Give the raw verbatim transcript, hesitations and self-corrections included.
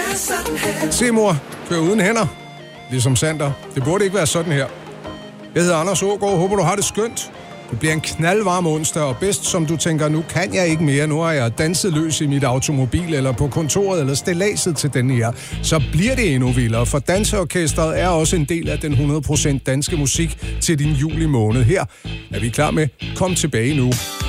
Se mor, kør uden hænder. Ligesom Sander. Det burde ikke være sådan her. Jeg hedder Anders Aagaard. Håber du har det skønt. Det bliver en knaldvarm onsdag, og bedst som du tænker, nu kan jeg ikke mere. Nu har jeg danset løs i mit automobil, eller på kontoret, eller stilladset til den her. Så bliver det endnu vildere, for danseorkestret er også en del af den hundrede procent danske musik til din juli måned. Her er vi klar med Kom tilbage nu.